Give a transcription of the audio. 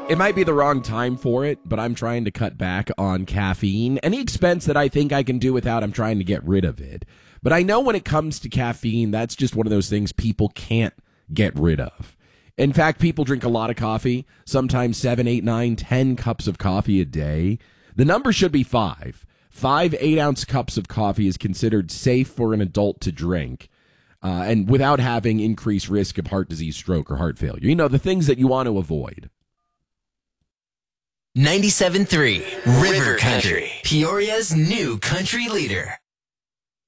It might be the wrong time for it, but I'm trying to cut back on caffeine. Any expense that I think I can do without, I'm trying to get rid of it. But I know when it comes to caffeine, that's just one of those things people can't get rid of. In fact, people drink a lot of coffee, sometimes 7, 8, 9, 10 cups of coffee a day. The number should be 5. 5 8-ounce cups of coffee is considered safe for an adult to drink, and without having increased risk of heart disease, stroke, or heart failure. You know, the things that you want to avoid. 97.3 River Country, Peoria's new country leader.